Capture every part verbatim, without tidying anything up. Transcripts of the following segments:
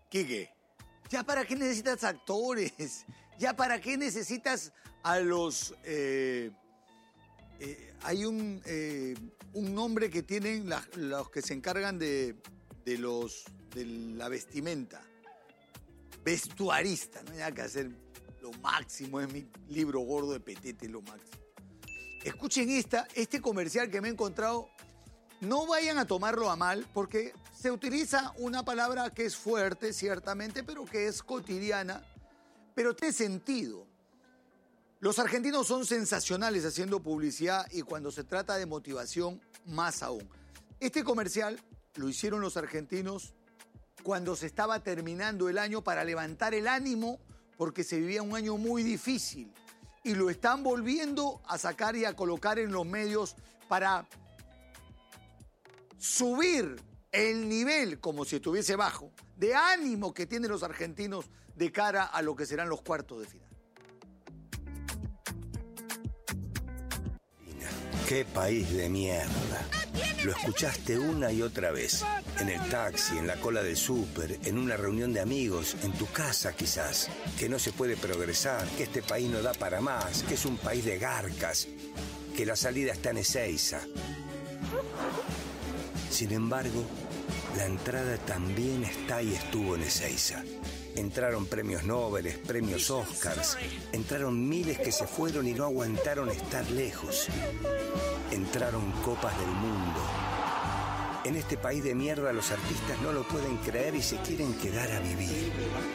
Quique, ¿ya para qué necesitas actores? ¿Ya para qué necesitas a los... Eh, eh, hay un, eh, un nombre que tienen la, los que se encargan de, de, los, de la vestimenta. Vestuarista, no hay nada que hacer. Lo máximo es mi libro gordo de Petete, lo máximo. Escuchen esta, este comercial que me he encontrado. No vayan a tomarlo a mal, porque se utiliza una palabra que es fuerte, ciertamente, pero que es cotidiana, pero tiene sentido. Los argentinos son sensacionales haciendo publicidad y cuando se trata de motivación, más aún. Este comercial lo hicieron los argentinos cuando se estaba terminando el año para levantar el ánimo, porque se vivía un año muy difícil. Y lo están volviendo a sacar y a colocar en los medios para subir el nivel, como si estuviese bajo, de ánimo que tienen los argentinos de cara a lo que serán los cuartos de final. ¡Qué país de mierda! Lo escuchaste una y otra vez. En el taxi, en la cola del súper, en una reunión de amigos, en tu casa quizás. Que no se puede progresar, que este país no da para más, que es un país de garcas, que la salida está en Ezeiza. Sin embargo, la entrada también está y estuvo en Ezeiza. Entraron premios Nobel, premios Oscars, entraron miles que se fueron y no aguantaron estar lejos. Entraron copas del mundo. En este país de mierda los artistas no lo pueden creer y se quieren quedar a vivir.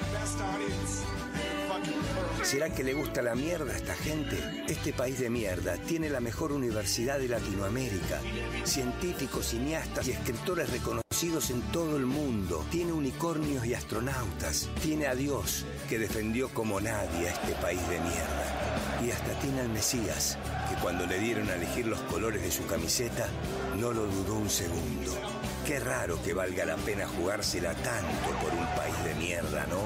¿Será que le gusta la mierda a esta gente? Este país de mierda tiene la mejor universidad de Latinoamérica, científicos, cineastas y escritores reconocidos en todo el mundo. Tiene unicornios y astronautas. Tiene a Dios, que defendió como nadie a este país de mierda. Y hasta tiene al Mesías, que cuando le dieron a elegir los colores de su camiseta, no lo dudó un segundo. Qué raro que valga la pena jugársela tanto por un país de mierda, ¿no?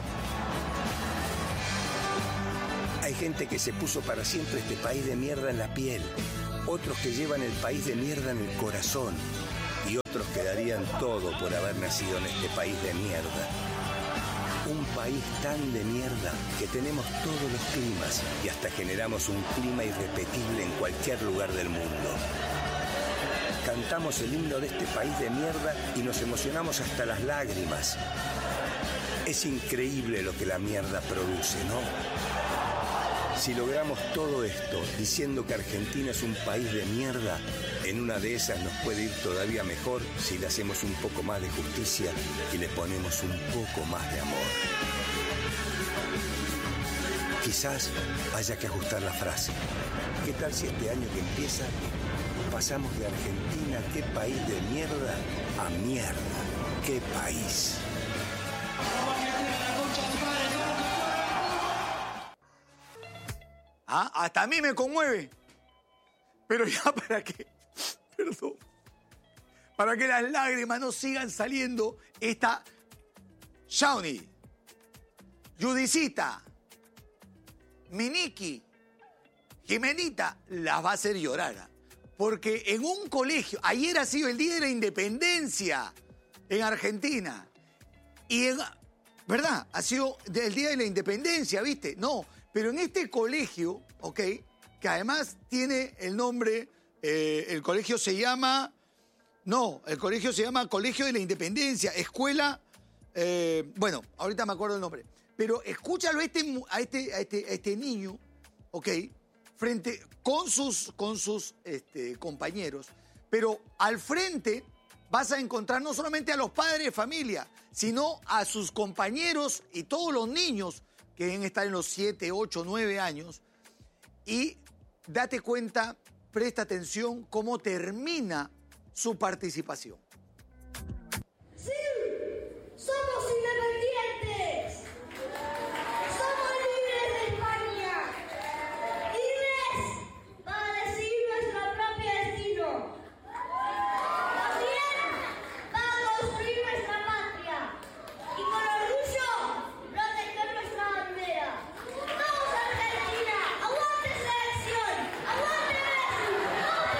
Hay gente que se puso para siempre este país de mierda en la piel, otros que llevan el país de mierda en el corazón y otros que darían todo por haber nacido en este país de mierda. Un país tan de mierda que tenemos todos los climas y hasta generamos un clima irrepetible en cualquier lugar del mundo. Cantamos el himno de este país de mierda y nos emocionamos hasta las lágrimas. Es increíble lo que la mierda produce, ¿no? Si logramos todo esto diciendo que Argentina es un país de mierda, en una de esas nos puede ir todavía mejor si le hacemos un poco más de justicia y le ponemos un poco más de amor. Quizás haya que ajustar la frase. ¿Qué tal si este año que empieza pasamos de Argentina, qué país de mierda, a mierda, qué país? Ah, hasta a mí me conmueve. Pero ya para qué, perdón, para que las lágrimas no sigan saliendo, esta Shawnee, Judicita, Miniki, Jimenita, las va a hacer llorar. Porque en un colegio, ayer ha sido el Día de la Independencia en Argentina. Y en, ¿verdad? Ha sido el Día de la Independencia, ¿viste? No. Pero en este colegio, ¿ok? Que además tiene el nombre, eh, el colegio se llama, no, el colegio se llama Colegio de la Independencia, Escuela, eh, bueno, ahorita me acuerdo el nombre. Pero escúchalo a este, a este, a este, a este niño, ¿ok? Frente, con sus, con sus este, compañeros, pero al frente vas a encontrar no solamente a los padres de familia, sino a sus compañeros y todos los niños que deben estar en los siete, ocho, nueve años, y date cuenta, presta atención cómo termina su participación.